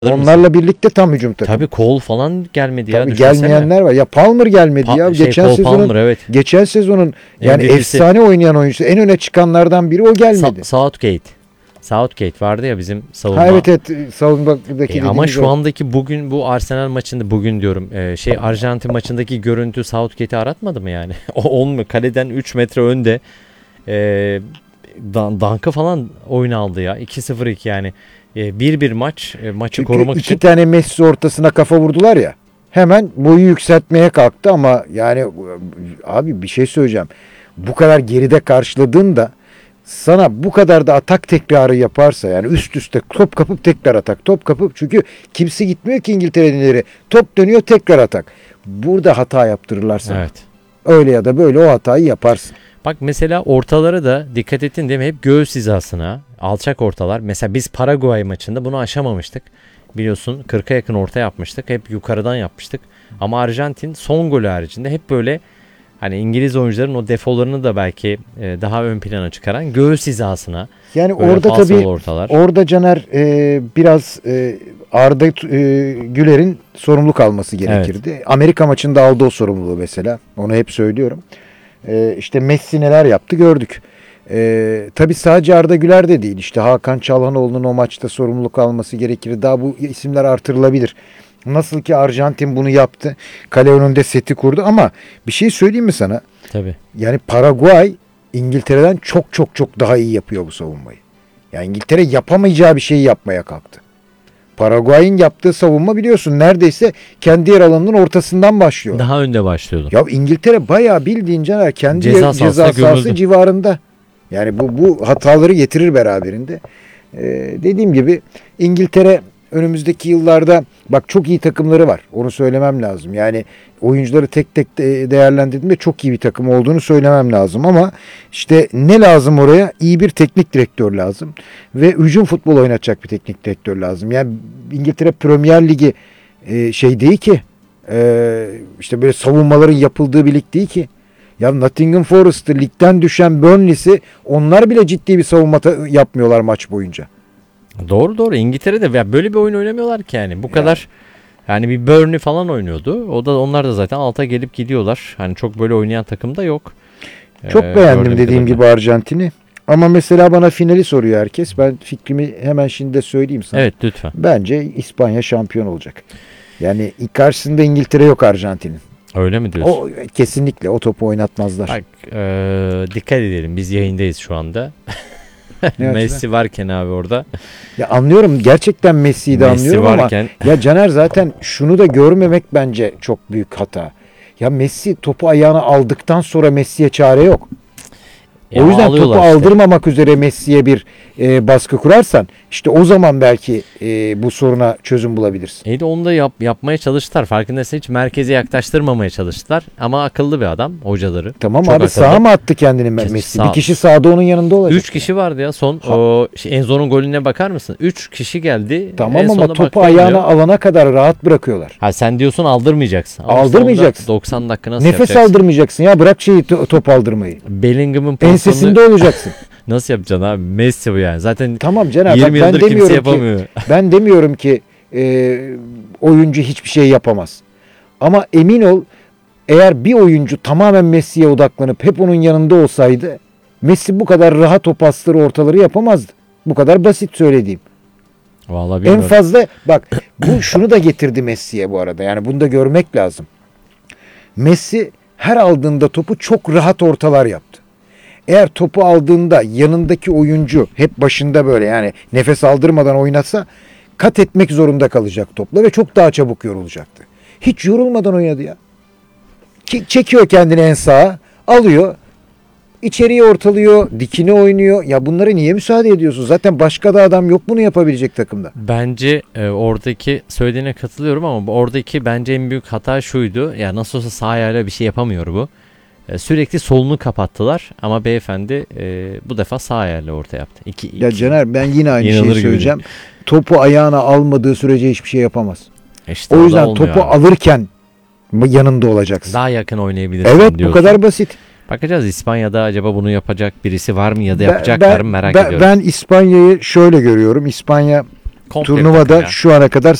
Onlarla birlikte tam hücum takımı. Tabii Cole falan gelmedi ya. Tabii gelmeyenler var. Ya Palmer gelmedi ya. Evet. Geçen sezonun yani efsane oynayan oyuncusu, en öne çıkanlardan biri o gelmedi. Southgate vardı ya bizim savunma. Evet, savunmadaki ama şu andaki bugün bu Arsenal maçında, bugün diyorum, Arjantin maçındaki görüntü Southgate'i aratmadı mı yani? O 10 mu? Kaleden 3 metre önde. Dank'ı falan oyun aldı ya. 2-0-2 yani. 1-1 maçı çünkü korumak için. İki tane Messi ortasına kafa vurdular ya. Hemen boyu yükseltmeye kalktı ama yani abi bir şey söyleyeceğim. Bu kadar geride karşıladığında sana bu kadar da atak tekrarı yaparsa, yani üst üste top kapıp tekrar atak, top kapıp, çünkü kimse gitmiyor ki İngiltere'nin ileri. Top dönüyor, tekrar atak. Burada hata yaptırırlar sana. Evet. Öyle ya da böyle o hatayı yaparsın. Bak mesela ortalara da dikkat ettin değil mi? Hep göğüs hizasına, alçak ortalar. Mesela biz Paraguay maçında bunu aşamamıştık. Biliyorsun 40'a yakın orta yapmıştık. Hep yukarıdan yapmıştık. Ama Arjantin son golü haricinde hep böyle, hani İngiliz oyuncuların o defolarını da belki daha ön plana çıkaran göğüs hizasına. Yani orada tabii ortalar. Orada Caner biraz Arda Güler'in sorumluluk alması gerekirdi. Evet. Amerika maçında aldı o sorumluluğu mesela. Onu hep söylüyorum. İşte Messi neler yaptı gördük. Tabii sadece Arda Güler de değil. İşte Hakan Çalhanoğlu'nun o maçta sorumluluk alması gerekir. Daha bu isimler artırılabilir. Nasıl ki Arjantin bunu yaptı. Kale önünde seti kurdu ama bir şey söyleyeyim mi sana? Tabii. Yani Paraguay İngiltere'den çok çok çok daha iyi yapıyor bu savunmayı. Yani İngiltere yapamayacağı bir şeyi yapmaya kalktı. Paraguay'ın yaptığı savunma biliyorsun neredeyse kendi yer alanının ortasından başlıyor. Daha önde başlıyordu. Ya İngiltere bayağı bildiğin Caner kendi ceza sahası civarında. Yani bu hataları getirir beraberinde. Dediğim gibi İngiltere önümüzdeki yıllarda bak çok iyi takımları var. Onu söylemem lazım. Yani oyuncuları tek tek değerlendirdiğimde çok iyi bir takım olduğunu söylemem lazım. Ama işte ne lazım oraya? İyi bir teknik direktör lazım. Ve hücum futbol oynatacak bir teknik direktör lazım. Yani İngiltere Premier Ligi şey değil ki. İşte böyle savunmaların yapıldığı bir lig değil ki. Ya Nottingham Forest'ı, ligden düşen Burnley'si, onlar bile ciddi bir savunma yapmıyorlar maç boyunca. Doğru. İngiltere'de böyle bir oyun oynamıyorlar ki yani. Bu kadar yani bir Burnley falan oynuyordu. Onlar da zaten alta gelip gidiyorlar. Hani çok böyle oynayan takım da yok. Çok beğendim dediğim gibi Arjantin'i. Ama mesela bana finali soruyor herkes. Ben fikrimi hemen şimdi de söyleyeyim sana. Evet, lütfen. Bence İspanya şampiyon olacak. Yani karşısında İngiltere yok Arjantin'in. Öyle mi diyorsun? O kesinlikle o topu oynatmazlar. Bak, dikkat edelim. Biz yayındayız şu anda. Messi varken abi orada. Ya anlıyorum, gerçekten Messi'yi de anlıyorum varken... ama ya Caner zaten şunu da görmemek bence çok büyük hata. Ya Messi topu ayağına aldıktan sonra Messi'ye çare yok. O yüzden topu aldırmamak üzere Messi'ye bir baskı kurarsan işte o zaman belki bu soruna çözüm bulabilirsin. De onu da yapmaya çalıştılar. Farkındaysan hiç merkeze yaklaştırmamaya çalıştılar. Ama akıllı bir adam hocaları. Tamam çok abi, sağa mı attı kendini Messi? Bir kişi sağda onun yanında olacak. 3 kişi vardı ya son. Enzo'nun golüne bakar mısın? 3 kişi geldi. Tamam ama topu ayağına alana kadar rahat bırakıyorlar. Ha sen diyorsun aldırmayacaksın. Aldırmayacaksın. 90 dakika nasıl nefes yapacaksın? aldırmayacaksın ya, bırak top aldırmayı. Bellingham'ın ensesinde olacaksın. Nasıl yapacaksın abi? Messi bu yani. Zaten tamam Cenab-ı 20 yıldır kimse yapamıyor. Ben demiyorum ki oyuncu hiçbir şey yapamaz. Ama emin ol, eğer bir oyuncu tamamen Messi'ye odaklanıp hep onun yanında olsaydı Messi bu kadar rahat o pasları, ortaları yapamazdı. Bu kadar basit söylediğim. Vallahi bilmiyorum. En fazla bak bu şunu da getirdi Messi'ye bu arada. Yani bunu da görmek lazım. Messi her aldığında topu çok rahat ortalar yaptı. Eğer topu aldığında yanındaki oyuncu hep başında böyle yani nefes aldırmadan oynatsa kat etmek zorunda kalacak topla ve çok daha çabuk yorulacaktı. Hiç yorulmadan oynadı ya. Çekiyor kendini en sağa, alıyor, içeriye ortalıyor, dikine oynuyor. Ya bunlara niye müsaade ediyorsun? Zaten başka da adam yok bunu yapabilecek takımda. Bence oradaki söylediğine katılıyorum ama oradaki bence en büyük hata şuydu. Ya nasıl olsa sağ ayağıyla bir şey yapamıyor bu. Sürekli solunu kapattılar ama beyefendi bu defa sağ ayağıyla orta yaptı. Ya Caner, ben yine aynı şeyi söyleyeceğim. Gibi. Topu ayağına almadığı sürece hiçbir şey yapamaz. İşte o yüzden topu alırken yanında olacaksın. Daha yakın oynayabilirsin diyorsun. Evet, bu kadar basit. Bakacağız İspanya'da acaba bunu yapacak birisi var mı ya da yapacaklar mı merak ediyorum. Ben İspanya'yı şöyle görüyorum. İspanya komple turnuvada takım ya. şu ana kadar